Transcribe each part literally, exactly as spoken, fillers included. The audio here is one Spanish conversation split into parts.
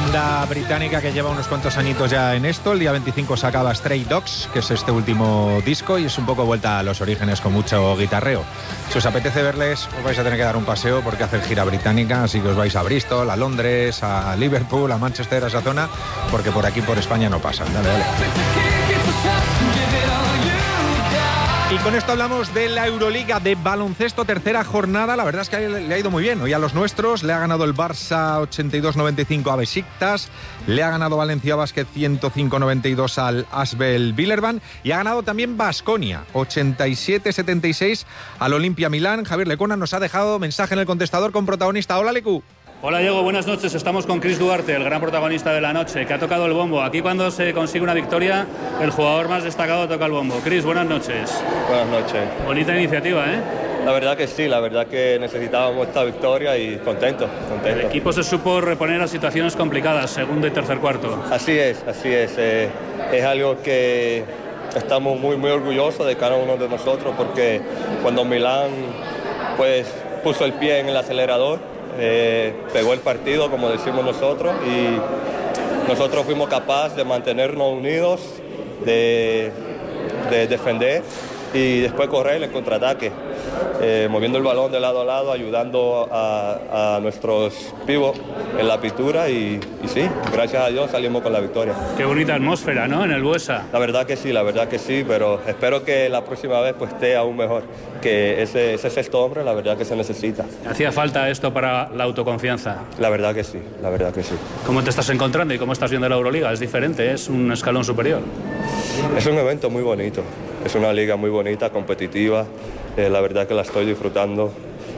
banda británica que lleva unos cuantos añitos ya en esto. El día veinticinco sacaba Stray Dogs, que es este último disco, y es un poco vuelta a los orígenes con mucho guitarreo. Si os apetece verles, os vais a tener que dar un paseo porque hacen gira británica, así que os vais a Bristol, a Londres, a Liverpool, a Manchester, a esa zona, porque por aquí, por España, no pasan. Dale, dale. Y con esto hablamos de la Euroliga de baloncesto, tercera jornada. La verdad es que le ha ido muy bien. Hoy a los nuestros le ha ganado el Barça ochenta y dos noventa y cinco a Besiktas, le ha ganado Valencia Basket ciento cinco noventa y dos al Asvel Villeurbanne y ha ganado también Baskonia ochenta y siete setenta y seis al Olimpia Milán. Javier Lecona nos ha dejado mensaje en el contestador con protagonista. Hola, Lecu. Hola Diego, buenas noches. Estamos con Chris Duarte, el gran protagonista de la noche, que ha tocado el bombo. Aquí cuando se consigue una victoria, el jugador más destacado toca el bombo. Chris, buenas noches. Buenas noches. Bonita iniciativa, ¿eh? La verdad que sí, la verdad que necesitábamos esta victoria y contento, contento. El equipo se supo reponer a situaciones complicadas, segundo y tercer cuarto. Así es, así es. Eh, es algo que estamos muy, muy orgullosos de cada uno de nosotros, porque cuando Milán pues, puso el pie en el acelerador, Eh, pegó el partido, como decimos nosotros, y nosotros fuimos capaces de mantenernos unidos, de, de defender y después correr el contraataque, eh, moviendo el balón de lado a lado, ayudando a, a nuestros pivos en la pintura y, y sí, gracias a Dios salimos con la victoria. Qué bonita atmósfera, ¿no?, en el Buesa. La verdad que sí, la verdad que sí, pero espero que la próxima vez pues esté aún mejor, que ese, ese sexto hombre la verdad que se necesita. ¿Hacía falta esto para la autoconfianza? La verdad que sí, la verdad que sí. ¿Cómo te estás encontrando y cómo estás viendo la Euroliga? Es diferente, es un escalón superior. Es un evento muy bonito, es una liga muy bonita, competitiva, eh, la verdad que la estoy disfrutando,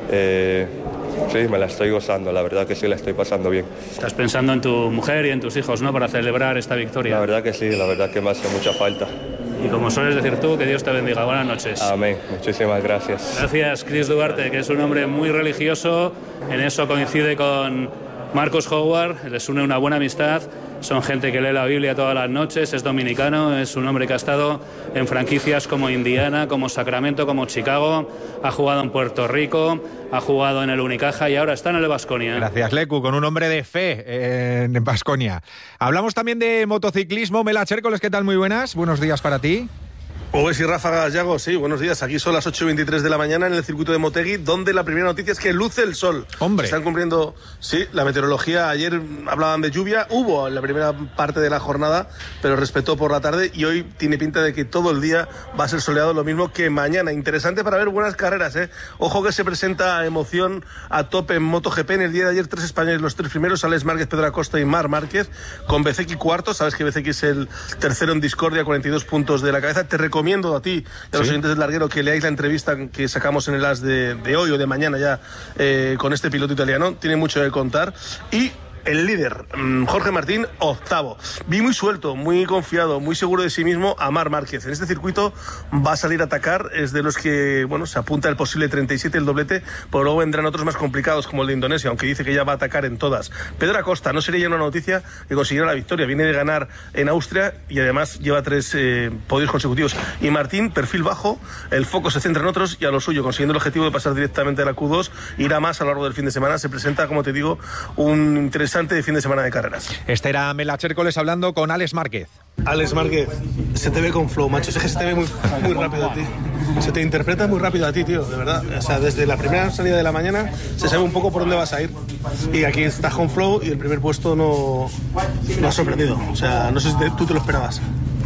eh, sí, me la estoy gozando, la verdad que sí la estoy pasando bien. Estás pensando en tu mujer y en tus hijos, ¿no?, para celebrar esta victoria. La verdad que sí, la verdad que me hace mucha falta. Y como sueles decir tú, que Dios te bendiga. Buenas noches. Amén, muchísimas gracias. Gracias, Chris Duarte, que es un hombre muy religioso, en eso coincide con Marcus Howard, les une una buena amistad. Son gente que lee la Biblia todas las noches, es dominicano, es un hombre que ha estado en franquicias como Indiana, como Sacramento, como Chicago, ha jugado en Puerto Rico, ha jugado en el Unicaja y ahora está en el Baskonia. Gracias, Lecu, con un hombre de fe en Baskonia. Hablamos también de motociclismo. Mela Chércoles, ¿qué tal? Muy buenas, buenos días para ti. Oves y ráfagas, Yago, sí, buenos días. Aquí son las ocho y veintitrés de la mañana en el circuito de Motegi, donde la primera noticia es que luce el sol. Hombre. Están cumpliendo, sí, la meteorología. Ayer hablaban de lluvia, hubo en la primera parte de la jornada, pero respetó por la tarde y hoy tiene pinta de que todo el día va a ser soleado, lo mismo que mañana. Interesante para ver buenas carreras, ¿eh? Ojo que se presenta emoción a tope en MotoGP. En el día de ayer, tres españoles, los tres primeros, Alex Márquez, Pedro Acosta y Marc Márquez, con Bezzecchi cuarto. Sabes que Bezzecchi es el tercero en discordia, cuarenta y dos puntos de la cabeza. Te recomiendo Recomiendo a ti y a los ¿Sí? oyentes del Larguero que leáis la entrevista que sacamos en el As de, de hoy o de mañana ya eh, con este piloto italiano. Tiene mucho que contar. Y el líder, Jorge Martín, octavo. Vi muy suelto, muy confiado, muy seguro de sí mismo a Marc Márquez. En este circuito va a salir a atacar, es de los que, bueno, se apunta el posible treinta y siete, el doblete, pero luego vendrán otros más complicados como el de Indonesia, aunque dice que ya va a atacar en todas. Pedro Acosta, no sería ya una noticia que consiguiera la victoria, viene de ganar en Austria y además lleva tres eh, podios consecutivos. Y Martín, perfil bajo, el foco se centra en otros y a lo suyo, consiguiendo el objetivo de pasar directamente a la Q dos, irá más a lo largo del fin de semana. Se presenta, como te digo, un interesante de fin de semana de carreras. Este era Mela Chércoles hablando con Alex Márquez. Alex Márquez, se te ve con flow, macho. Es que se te ve muy, muy rápido a ti. Se te interpreta muy rápido a ti, tío, de verdad. O sea, desde la primera salida de la mañana se sabe un poco por dónde vas a ir. Y aquí estás con flow y el primer puesto no, no ha sorprendido. O sea, no sé si te, tú te lo esperabas.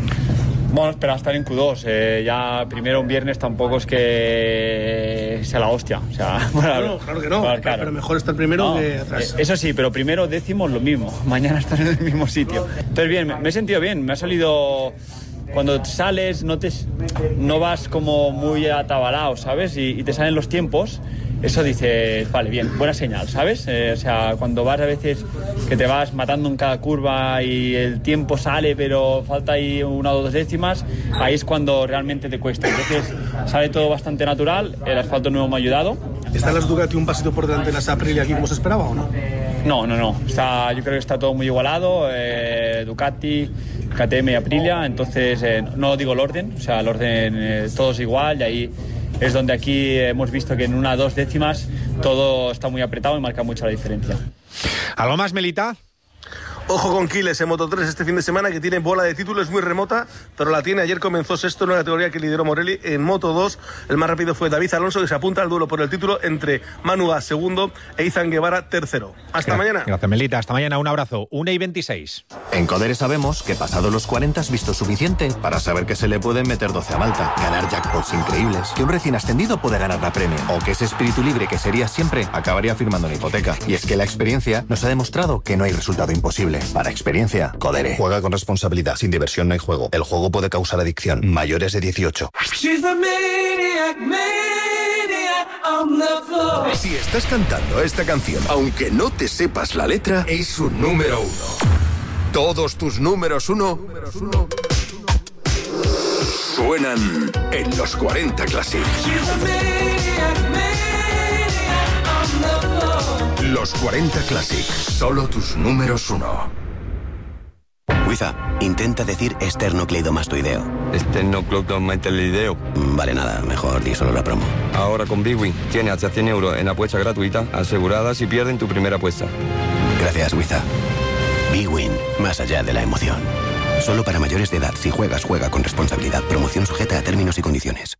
Bueno, esperaba estar en Q dos. Eh, ya primero un viernes tampoco es que sea la hostia. O sea, bueno, no, claro que no, claro, claro. Pero mejor estar primero no, que atrás. Eso sí, pero primero décimo lo mismo. Mañana estar en el mismo sitio. Entonces bien, me, me he sentido bien. Me ha salido... Cuando sales no, te, no vas como muy atabalado, ¿sabes? Y, y te salen los tiempos. Eso dices, vale, bien, buena señal, ¿sabes? Eh, o sea, cuando vas a veces que te vas matando en cada curva y el tiempo sale, pero falta ahí una o dos décimas, ahí es cuando realmente te cuesta. Entonces sale todo bastante natural, el asfalto nuevo me ha ayudado. ¿Están las Ducati un pasito por delante de las Aprilia aquí como se esperaba o no? No, no, no. Está, yo creo que está todo muy igualado. Eh, Ducati, K T M y Aprilia. Entonces, eh, no digo el orden, o sea, el orden eh, todo es igual y ahí es donde aquí hemos visto que en una o dos décimas todo está muy apretado y marca mucho la diferencia. ¿Algo más, Melita? Ojo con Quiles en Moto tres este fin de semana, que tiene bola de título, es muy remota, pero la tiene. Ayer comenzó sexto en una categoría que lideró Morelli. En Moto dos, el más rápido fue David Alonso, que se apunta al duelo por el título entre Manu A segundo e Izan Guevara tercero. Hasta Gracias, mañana. Gracias, Melita. Hasta mañana. Un abrazo. una y veintiséis. En Codere sabemos que pasado los cuarenta has visto suficiente para saber que se le pueden meter doce a Malta, ganar jackpots increíbles, que un recién ascendido puede ganar la Premier, o que ese espíritu libre que serías siempre acabaría firmando una hipoteca. Y es que la experiencia nos ha demostrado que no hay resultado imposible. Para experiencia, Codere. Juega con responsabilidad. Sin diversión no hay juego. El juego puede causar adicción. Mayores de dieciocho. Si estás cantando esta canción, aunque no te sepas la letra, es un número uno. Todos tus números uno suenan en los cuarenta Classic. Los cuarenta Classic, solo tus números uno. Wiza, intenta decir esternocleidomastoideo. Esternocleidomastoideo. Vale, nada, mejor di solo la promo. Ahora con Bwin tienes hasta cien euros en apuesta gratuita asegurada si pierden tu primera apuesta. Gracias, Wiza. Bwin, más allá de la emoción. Solo para mayores de edad. Si juegas, juega con responsabilidad. Promoción sujeta a términos y condiciones.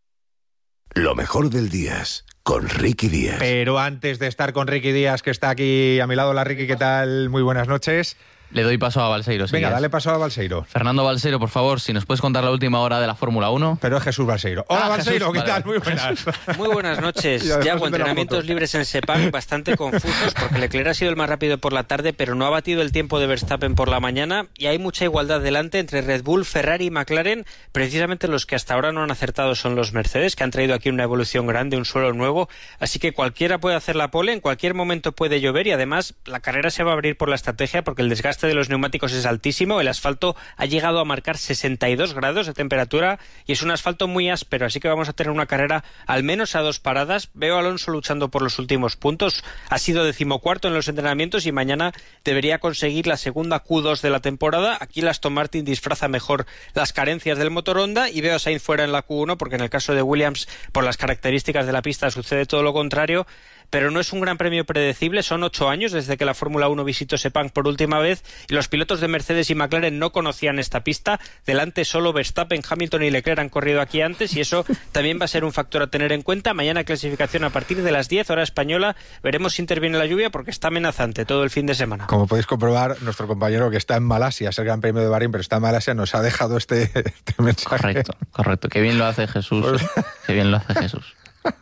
Lo mejor del día con Ricky Díaz. Pero antes de estar con Ricky Díaz, que está aquí a mi lado. Hola, Ricky, ¿qué tal? Muy buenas noches. Le doy paso a Balseiro. Si Venga, quieres. dale paso a Balseiro. Fernando Balseiro, por favor, si nos puedes contar la última hora de la Fórmula uno. Pero es Jesús Balseiro. Hola, Ah, Balseiro, Jesús, ¿qué vale. tal? Muy buenas. Muy buenas noches. Ya hago entrenamientos libres en Sepang bastante confusos porque Leclerc ha sido el más rápido por la tarde, pero no ha batido el tiempo de Verstappen por la mañana y hay mucha igualdad delante entre Red Bull, Ferrari y McLaren. Precisamente los que hasta ahora no han acertado son los Mercedes, que han traído aquí una evolución grande, un suelo nuevo. Así que cualquiera puede hacer la pole, en cualquier momento puede llover y además la carrera se va a abrir por la estrategia porque el desgaste de los neumáticos es altísimo. El asfalto ha llegado a marcar sesenta y dos grados de temperatura y es un asfalto muy áspero, así que vamos a tener una carrera al menos a dos paradas. Veo a Alonso luchando por los últimos puntos, ha sido decimocuarto en los entrenamientos y mañana debería conseguir la segunda Q dos de la temporada. Aquí el Aston Martin disfraza mejor las carencias del motor Honda y veo a Sainz fuera en la Q uno porque en el caso de Williams, por las características de la pista, sucede todo lo contrario. Pero no es un gran premio predecible, son ocho años desde que la Fórmula uno visitó Sepang por última vez y los pilotos de Mercedes y McLaren no conocían esta pista. Delante solo Verstappen, Hamilton y Leclerc han corrido aquí antes y eso también va a ser un factor a tener en cuenta. Mañana clasificación a partir de las diez, hora española. Veremos si interviene la lluvia porque está amenazante todo el fin de semana. Como podéis comprobar, nuestro compañero que está en Malasia, es el Gran Premio de Bahrein, pero está en Malasia, nos ha dejado este, este mensaje. Correcto, correcto. Qué bien lo hace Jesús. Pues... Qué bien lo hace Jesús.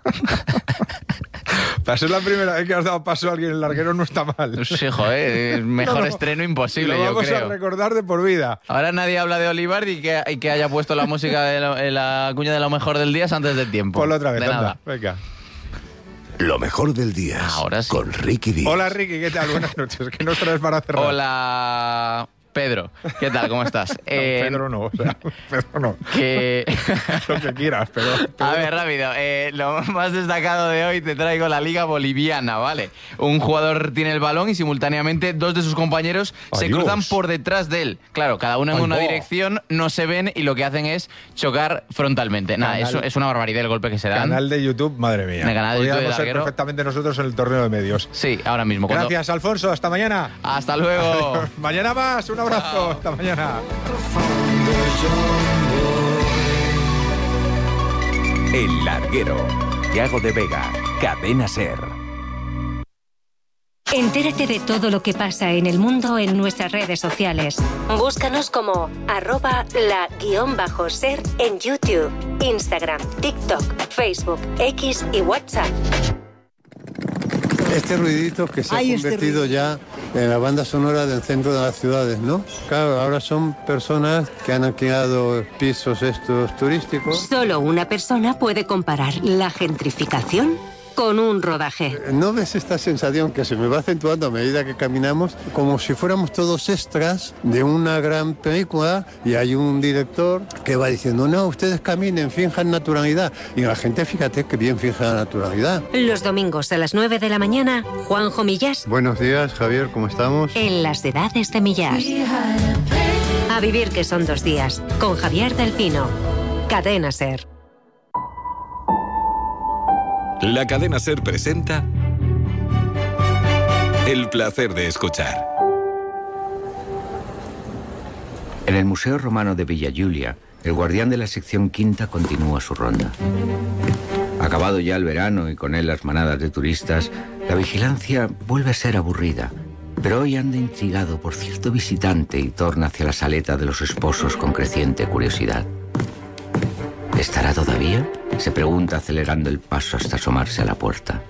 Para ser la primera vez que has dado paso a alguien en el larguero no está mal. Sí, joder, mejor no, no. estreno imposible, lo yo vamos creo. a recordar de por vida. Ahora nadie habla de Olivar y que, y que haya puesto la música de la, de la cuña de lo mejor del día antes del tiempo. Ponlo otra vez, de anda. nada. Venga. Lo mejor del día Ahora sí. con Ricky Díaz. Hola, Ricky, ¿qué tal? Buenas noches. ¿Qué nos traes para cerrar? Hola... Pedro, ¿qué tal? ¿Cómo estás? No, eh, Pedro no, o sea, Pedro no. Que... Lo que quieras, pero... Pedro... A ver, rápido. Eh, lo más destacado de hoy te traigo la Liga Boliviana, ¿vale? Un jugador tiene el balón y simultáneamente dos de sus compañeros Ay, se Dios. cruzan por detrás de él. Claro, cada uno en Ay, una bo. dirección, no se ven y lo que hacen es chocar frontalmente. Nada, Canal- eso es una barbaridad el golpe que se dan. Canal de YouTube, madre mía. En el canal de YouTube de Podríamos ser larguero. perfectamente nosotros en el torneo de medios. Sí, ahora mismo. Cuando- Gracias, Alfonso. Hasta mañana. Hasta luego. Mañana más. Un abrazo. Chao. Hasta mañana. El Larguero. Yago de Vega. Cadena SER. Entérate de todo lo que pasa en el mundo en nuestras redes sociales. Búscanos como arroba la guión bajo ser en YouTube, Instagram, TikTok, Facebook, X y WhatsApp. Este ruidito que se Ay, ha este convertido ruido. ya en la banda sonora del centro de las ciudades, ¿no? Claro, ahora son personas que han alquilado pisos estos turísticos. Solo una persona puede comparar la gentrificación con un rodaje. ¿No ves esta sensación que se me va acentuando a medida que caminamos? Como si fuéramos todos extras de una gran película y hay un director que va diciendo, no, ustedes caminen, finjan naturalidad. Y la gente, fíjate que bien finja la naturalidad. Los domingos a las nueve de la mañana, Juanjo Millás Buenos días, Javier, ¿cómo estamos? en Las Edades de Millás. A vivir que son dos días, con Javier del Pino. Cadena SER. La Cadena SER presenta El placer de escuchar. En el Museo Romano de Villa Giulia, el guardián de la sección quinta continúa su ronda. Acabado ya el verano y con él las manadas de turistas, la vigilancia vuelve a ser aburrida, pero hoy anda intrigado por cierto visitante y torna hacia la saleta de los esposos con creciente curiosidad. ¿Estará todavía?, se pregunta acelerando el paso hasta asomarse a la puerta.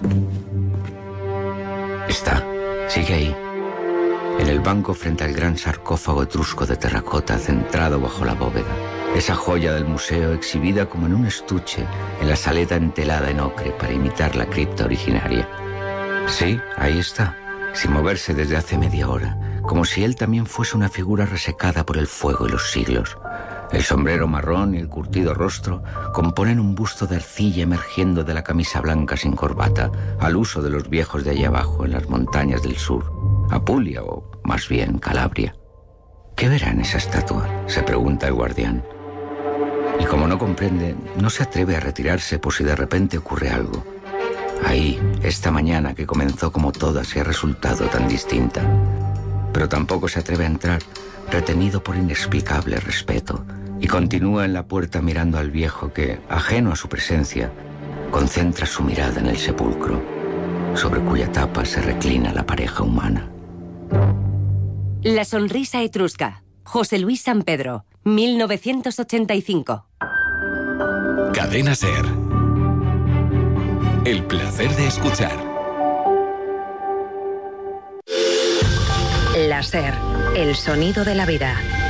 Está, sigue ahí, en el banco frente al gran sarcófago etrusco de terracota centrado bajo la bóveda. Esa joya del museo exhibida como en un estuche en la saleta entelada en ocre para imitar la cripta originaria. Sí, ahí está, sin moverse desde hace media hora, como si él también fuese una figura resecada por el fuego y los siglos. El sombrero marrón y el curtido rostro componen un busto de arcilla emergiendo de la camisa blanca sin corbata, al uso de los viejos de allá abajo en las montañas del sur, Apulia o, más bien, Calabria. ¿Qué verá en esa estatua?, se pregunta el guardián. Y como no comprende, no se atreve a retirarse por si de repente ocurre algo. Ahí, esta mañana que comenzó como todas y ha resultado tan distinta. Pero tampoco se atreve a entrar, retenido por inexplicable respeto, y continúa en la puerta mirando al viejo que, ajeno a su presencia, concentra su mirada en el sepulcro, sobre cuya tapa se reclina la pareja humana. La sonrisa etrusca. José Luis San Pedro, mil novecientos ochenta y cinco. Cadena SER. El placer de escuchar. La SER, el sonido de la vida.